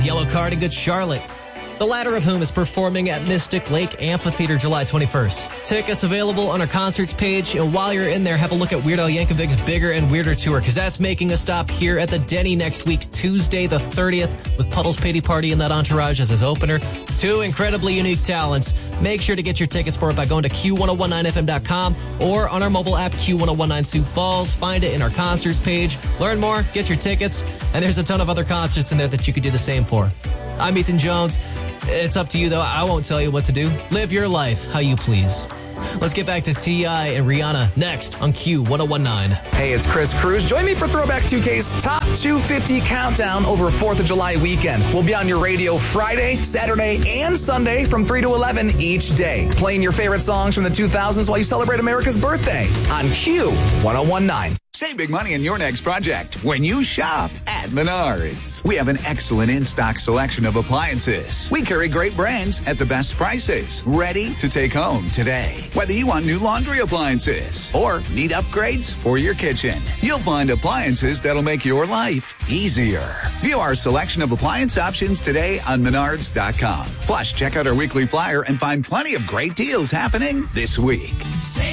Yellow Card in Good Charlotte, the latter of whom is performing at Mystic Lake Amphitheater July 21st. Tickets available on our concerts page, and while you're in there, have a look at Weird Al Yankovic's Bigger and Weirder Tour, because that's making a stop here at the Denny next week, Tuesday the 30th, with Puddle's Pity Party and that entourage as his opener. Two incredibly unique talents. Make sure to get your tickets for it by going to Q1019FM.com or on our mobile app, Q1019 Sioux Falls. Find it in our concerts page. Learn more, get your tickets, and there's a ton of other concerts in there that you could do the same for. I'm Ethan Jones. It's up to you, though. I won't tell you what to do. Live your life how you please. Let's get back to T.I. and Rihanna next on Q1019. Hey, it's Chris Cruz. Join me for Throwback 2K's Top 250 Countdown over 4th of July weekend. We'll be on your radio Friday, Saturday, and Sunday from 3 to 11 each day, playing your favorite songs from the 2000s while you celebrate America's birthday on Q1019. Save big money on your next project when you shop at Menards. We have an excellent in-stock selection of appliances. We carry great brands at the best prices, ready to take home today. Whether you want new laundry appliances or need upgrades for your kitchen, you'll find appliances that'll make your life easier. View our selection of appliance options today on Menards.com. Plus, check out our weekly flyer and find plenty of great deals happening this week.